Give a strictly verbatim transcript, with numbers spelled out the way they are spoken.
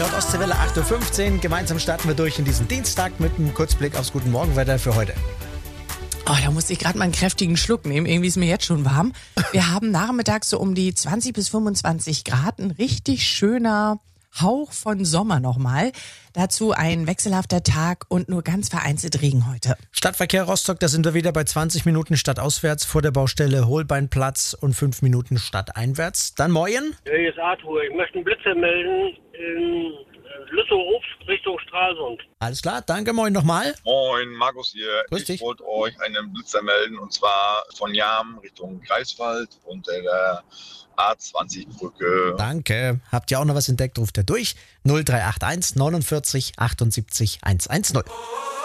Nord-Ostsee-Welle acht Uhr fünfzehn. Gemeinsam starten wir durch in diesen Dienstag mit einem Kurzblick aufs Guten Morgenwetter für heute. Oh, da musste ich gerade mal einen kräftigen Schluck nehmen. Irgendwie ist mir jetzt schon warm. Wir haben nachmittags so um die zwanzig bis fünfundzwanzig Grad. Ein richtig schöner Hauch von Sommer nochmal. Dazu ein wechselhafter Tag und nur ganz vereinzelt Regen heute. Stadtverkehr Rostock, da sind wir wieder bei zwanzig Minuten stadtauswärts vor der Baustelle Holbeinplatz und fünf Minuten stadteinwärts. Dann Moin. Ja, hier ist Arthur. Ich möchte einen Blitzer melden in Lüssow Richtung Stralsund. Alles klar, danke, Moin nochmal. Moin, Markus hier. Grüß ich dich. wollte euch einen Blitzer melden und zwar von Jam Richtung Greifswald unter der A zwanzig Brücke. Danke. Habt ihr auch noch was entdeckt, ruft er durch. null drei acht eins neunundvierzig achtundsiebzig hundertzehn.